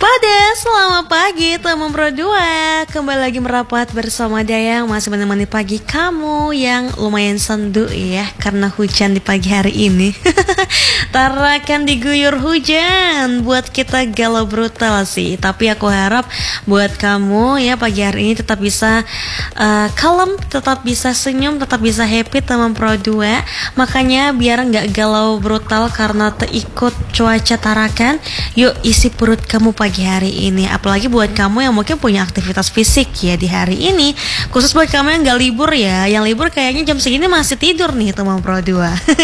Pada selamat pagi teman Pro 2. Kembali lagi merapat bersama Dayang, masih menemani pagi kamu yang lumayan sendu ya, karena hujan di pagi hari ini. Tarakan diguyur hujan, buat kita galau brutal sih. Tapi aku harap buat kamu ya pagi hari ini tetap bisa kalem, tetap bisa senyum, tetap bisa happy teman Pro 2. Makanya biar nggak galau brutal karena terikut cuaca tarakan, yuk isi perut kamu pagi hari ini. Apalagi buat kamu yang mungkin punya aktivitas fisik ya di hari ini. Khusus buat kamu yang gak libur ya, yang libur kayaknya jam segini masih tidur nih teman Pro 2.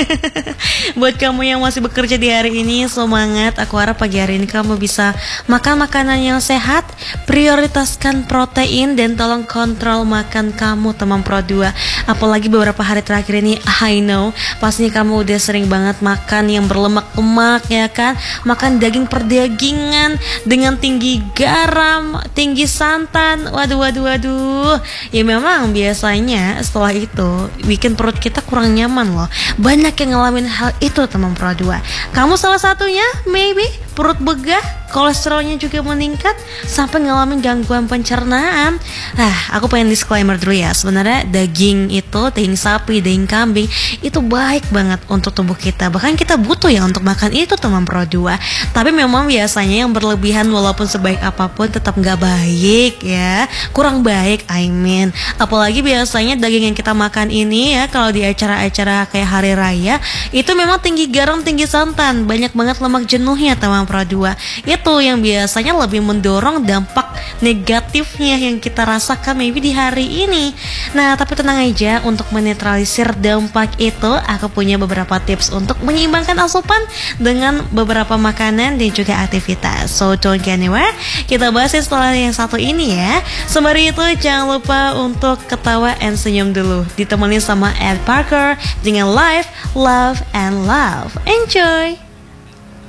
Buat kamu yang masih bekerja di hari ini, semangat. Aku harap pagi hari ini kamu bisa makan makanan yang sehat, prioritaskan protein, dan tolong kontrol makan kamu teman Pro 2. Apalagi beberapa hari terakhir ini, I know pastinya kamu udah sering banget makan yang berlemak-lemak ya kan, makan daging perdagingan dengan tinggi garam, tinggi santan. Waduh. Ya memang biasanya setelah itu bikin perut kita kurang nyaman loh. Banyak yang ngalamin hal itu teman Pro 2. Kamu salah satunya, maybe perut begah, kolesterolnya juga meningkat, sampai ngalamin gangguan pencernaan. Aku pengen disclaimer dulu ya. Sebenarnya daging itu, daging sapi, daging kambing itu baik banget untuk tubuh kita. Bahkan kita butuh ya untuk makan itu teman Pro 2. Tapi memang biasanya yang berlebihan walaupun sebaik apapun tetap nggak baik ya. Kurang baik, I mean. Apalagi biasanya daging yang kita makan ini ya, kalau di acara-acara kayak hari raya, itu memang tinggi garam, tinggi santan, banyak banget lemak jenuhnya teman Pro 2. Itu yang biasanya lebih mendorong dampak negatifnya yang kita rasakan maybe di hari ini. Nah, tapi tenang aja, untuk menetralisir dampak itu, aku punya beberapa tips untuk menyeimbangkan asupan dengan beberapa makanan dan juga aktivitas. So don't get anywhere, kita bahas setelah yang satu ini ya. Sembari itu jangan lupa untuk ketawa and senyum dulu, ditemani sama Ed Parker dengan Life, Love, and Love. Enjoy!